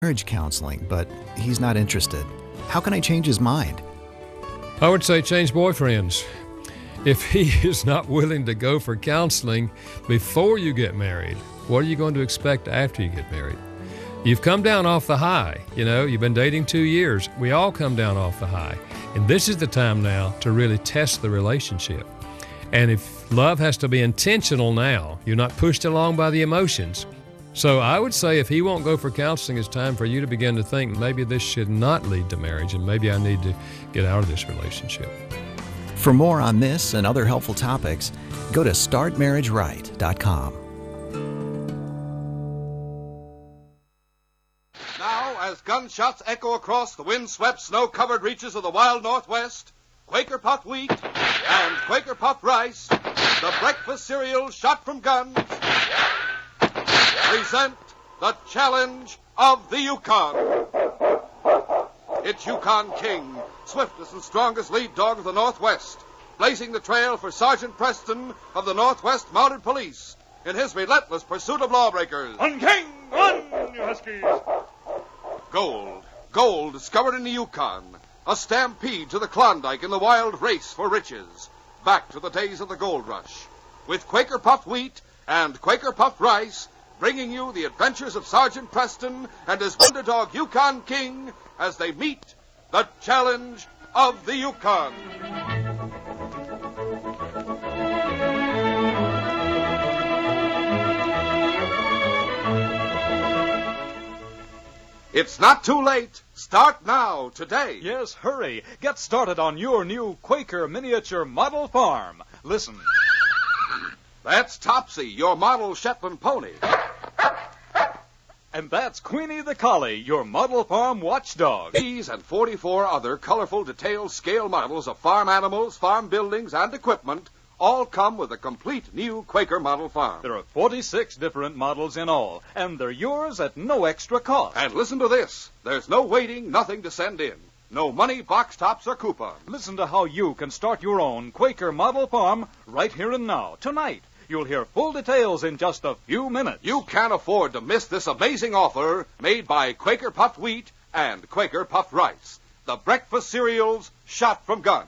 marriage counseling, but he's not interested. How can I change his mind? I would say change boyfriends. If he is not willing to go for counseling before you get married, what are you going to expect after you get married? You've come down off the high. You've been dating 2 years. We all come down off the high. And this is the time now to really test the relationship. And if love has to be intentional now, you're not pushed along by the emotions. So I would say if he won't go for counseling, it's time for you to begin to think maybe this should not lead to marriage and maybe I need to get out of this relationship. For more on this and other helpful topics, go to startmarriageright.com. Now, as gunshots echo across the wind-swept, snow-covered reaches of the wild Northwest, Quaker Puffed Wheat and Quaker Puffed Rice, the breakfast cereal shot from guns, present the challenge of the Yukon. It's Yukon King, swiftest and strongest lead dog of the Northwest, blazing the trail for Sergeant Preston of the Northwest Mounted Police in his relentless pursuit of lawbreakers. On, King! On, you huskies! Gold discovered in the Yukon. A stampede to the Klondike in the wild race for riches. Back to the days of the gold rush. With Quaker Puffed Wheat and Quaker Puffed Rice, bringing you the adventures of Sergeant Preston and his wonder dog Yukon King as they meet the challenge of the Yukon. It's not too late. Start now, today. Yes, hurry. Get started on your new Quaker miniature model farm. Listen. That's Topsy, your model Shetland pony. And that's Queenie the Collie, your model farm watchdog. These and 44 other colorful, detailed scale models of farm animals, farm buildings, and equipment all come with a complete new Quaker model farm. There are 46 different models in all, and they're yours at no extra cost. And listen to this. There's no waiting, nothing to send in. No money, box tops, or coupons. Listen to how you can start your own Quaker model farm right here and now, tonight. You'll hear full details in just a few minutes. You can't afford to miss this amazing offer made by Quaker Puffed Wheat and Quaker Puffed Rice, the breakfast cereals shot from guns.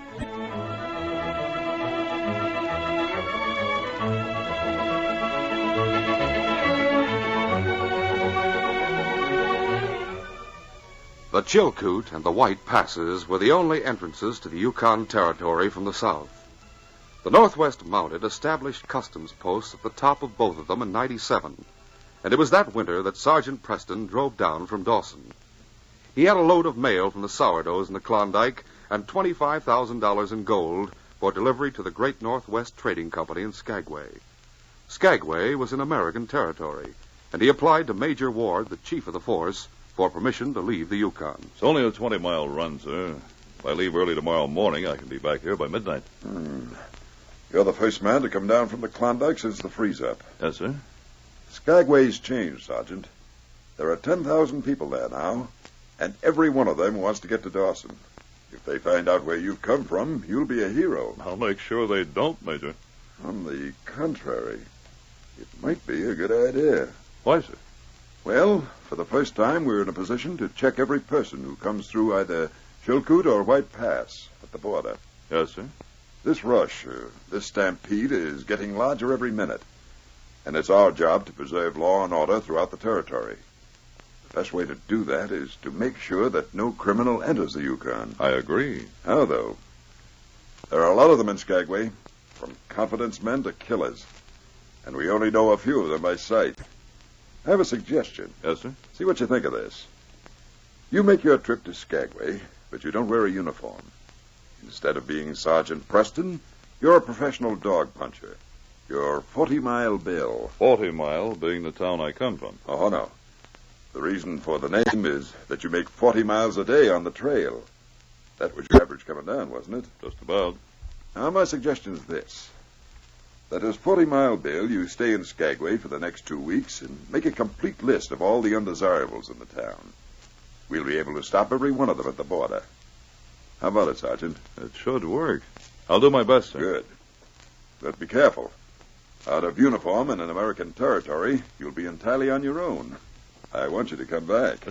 The Chilkoot and the White Passes were the only entrances to the Yukon Territory from the south. The Northwest Mounted established customs posts at the top of both of them in '97, and it was that winter that Sergeant Preston drove down from Dawson. He had a load of mail from the sourdoughs in the Klondike and $25,000 in gold for delivery to the Great Northwest Trading Company in Skagway. Skagway was in American territory, and he applied to Major Ward, the chief of the force, for permission to leave the Yukon. It's only a 20-mile run, sir. If I leave early tomorrow morning, I can be back here by midnight. You're the first man to come down from the Klondike since the freeze-up. Yes, sir. Skagway's changed, Sergeant. There are 10,000 people there now, and every one of them wants to get to Dawson. If they find out where you've come from, you'll be a hero. I'll make sure they don't, Major. On the contrary, it might be a good idea. Why, sir? Well, for the first time, we're in a position to check every person who comes through either Chilkoot or White Pass at the border. Yes, sir. This rush, this stampede, is getting larger every minute, and it's our job to preserve law and order throughout the territory. The best way to do that is to make sure that no criminal enters the Yukon. I agree. How, though? There are a lot of them in Skagway, from confidence men to killers, and we only know a few of them by sight. I have a suggestion. Yes, sir. See what you think of this. You make your trip to Skagway, but you don't wear a uniform. Instead of being Sergeant Preston, you're a professional dog puncher. You're 40 Mile Bill. 40 Mile being the town I come from. Oh, no. The reason for the name is that you make 40 miles a day on the trail. That was your average coming down, wasn't it? Just about. Now, my suggestion is this. That as 40 Mile Bill, you stay in Skagway for the next 2 weeks and make a complete list of all the undesirables in the town. We'll be able to stop every one of them at the border. How about it, Sergeant? It should work. I'll do my best, sir. Good. But be careful. Out of uniform in an American territory, you'll be entirely on your own. I want you to come back.